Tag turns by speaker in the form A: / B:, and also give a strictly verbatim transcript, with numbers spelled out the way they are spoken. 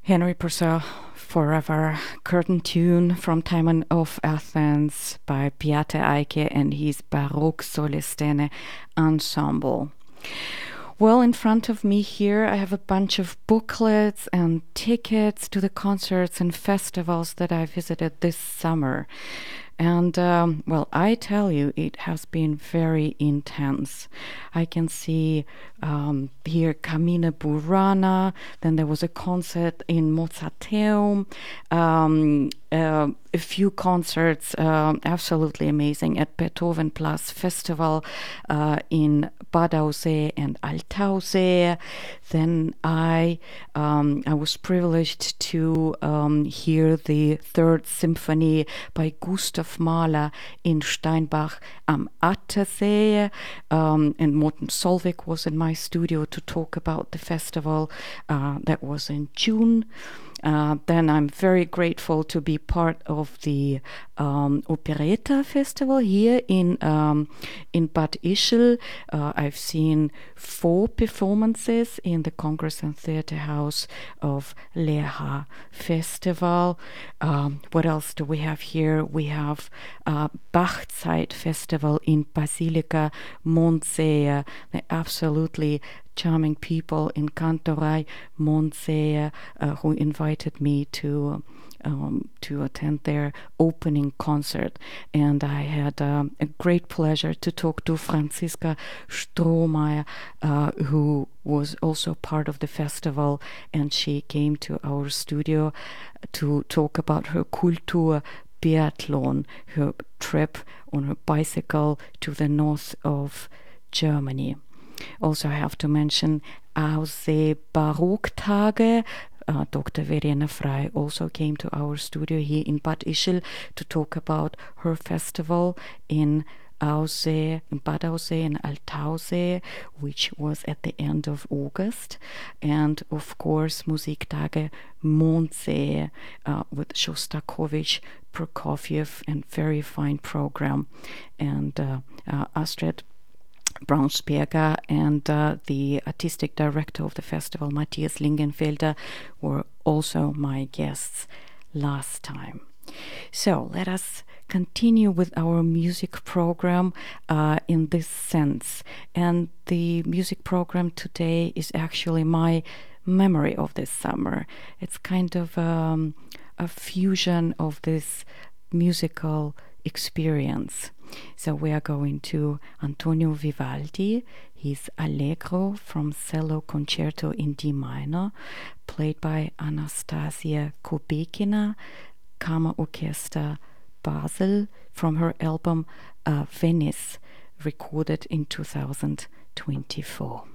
A: Henry Purcell, Forever, curtain tune from Timon of Athens by Beate Eike and his Baroque Solistene Ensemble. Well, in front of me here, I have a bunch of booklets and tickets to the concerts and festivals that I visited this summer. And, um, well, I tell you, it has been very intense. I can see um, here Carmine Burana, then there was a concert in Mozarteum, um, uh, a few concerts, um, absolutely amazing, at Beethoven Plus Festival uh, in Badausee and Altausee. Then I um, I was privileged to um, hear the Third Symphony by Gustav Mahler in Steinbach am Attersee, um, and Morten Solvik was in my studio to talk about the festival. Uh, that was in June. Uh, then I'm very grateful to be part of the um, Operetta Festival here in um, in Bad Ischl. Uh, I've seen four performances in the Congress and Theatre House of Leha Festival. Um, what else do we have here? We have uh, Bachzeit Festival in Basilica Mondsee. They're absolutely charming people in Kantorei Mondsee uh, who invited me to um, to attend their opening concert, and I had um, a great pleasure to talk to Franziska Strohmeier, uh, who was also part of the festival, and she came to our studio to talk about her Kultur Biathlon, her trip on her bicycle to the north of Germany. Also, I have to mention Aussee Barocktage. Uh, Doctor Verena Frey also came to our studio here in Bad Ischl to talk about her festival in Aussee, in Bad Aussee and Altausee, which was at the end of August. And of course, Musiktage Mondsee uh, with Shostakovich, Prokofiev, and very fine program. And uh, uh, Astrid Braunsberger and uh, the artistic director of the festival, Matthias Lingenfelder, were also my guests last time. So let us continue with our music program uh, in this sense. And the music program today is actually my memory of this summer. It's kind of um, a fusion of this musical experience. So we are going to Antonio Vivaldi, his Allegro from Cello Concerto in D minor, played by Anastasia Kubekina, Kammerorchester Basel, from her album uh, Venice, recorded in two thousand twenty-four.